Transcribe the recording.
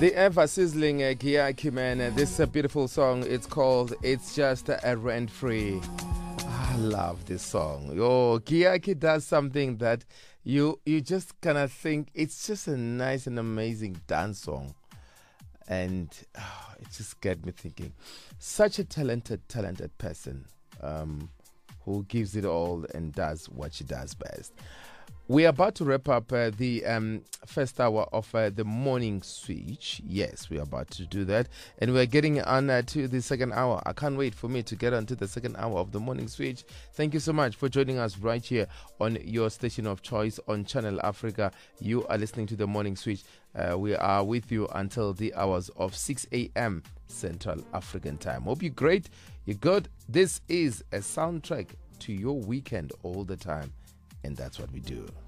The ever-sizzling Giaki, man. This is a beautiful song. It's called It's Just a Rent Free. I love this song. Yo, Giaki does something that you just kind of think it's just a nice and amazing dance song. And it just get me thinking. Such a talented person who gives it all and does what she does best. We are about to wrap up the first hour of the morning switch. Yes, we are about to do that. And we're getting on to the second hour. I can't wait for me to get on to the second hour of the morning switch. Thank you so much for joining us right here on your station of choice on Channel Africa. You are listening to the morning switch. We are with you until the hours of 6 a.m. Central African time. Hope you're great. You're good. This is a soundtrack to your weekend all the time. And that's what we do.